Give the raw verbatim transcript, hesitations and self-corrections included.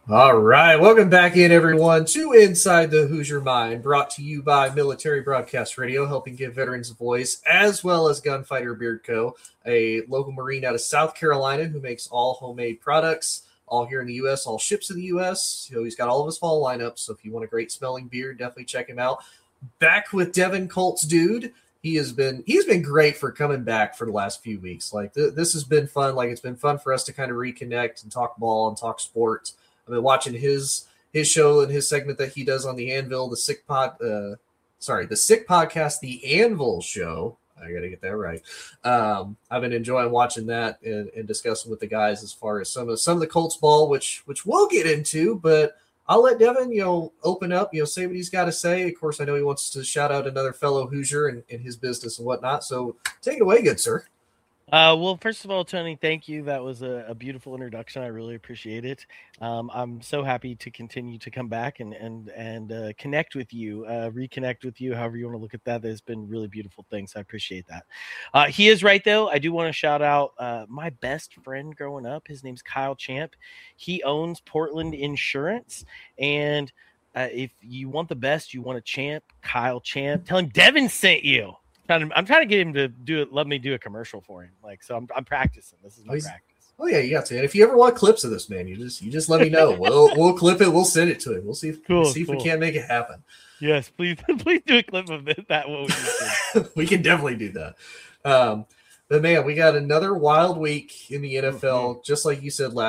All right. Welcome back in, everyone, to Inside the Hoosier Mind, brought to you by Military Broadcast Radio, helping give veterans a voice, as well as Gunfighter Beard Co., a local Marine out of South Carolina who makes all homemade products, all here in the U S, all ships in the U S. You know, he's got all of his fall lineups, so if you want a great smelling beard, definitely check him out. Back with Devin Colts, dude. He has been he's been great for coming back for the last few weeks. Like th- this has been fun. Like it's been fun for us to kind of reconnect and talk ball and talk sports. I've been watching his his show and his segment that he does on the Anvil, the Sick Pod, uh, sorry, the Sick Podcast, the Anvil Show. I got to get that right. Um, I've been enjoying watching that and, and discussing with the guys as far as some of some of the Colts ball, which which we'll get into. But I'll let Devin, you know, open up, you know, say what he's got to say. Of course, I know he wants to shout out another fellow Hoosier and, and his business and whatnot. So take it away, good sir. Uh, well, first of all, Tony, thank you. That was a, a beautiful introduction. I really appreciate it. Um, I'm so happy to continue to come back and and and uh, connect with you, uh, reconnect with you, however you want to look at that. There's been really beautiful things. I appreciate that. Uh, he is right, though. I do want to shout out uh, my best friend growing up. His name's Kyle Champ. He owns Portland Insurance, and uh, if you want the best, you want a champ, Kyle Champ. Tell him Devin sent you. I'm trying to get him to do it. Let me do a commercial for him. Like, so I'm, I'm practicing. This is my oh, practice. Oh yeah, you got to. And if you ever want clips of this, man, you just you just let me know. We'll we'll clip it. We'll send it to him. We'll see if cool, we'll see cool. if we can't make it happen. Yes, please, please do a clip of it. That what we we can definitely do that. Um, but man, we got another wild week in the N F L, mm-hmm. just like you said last.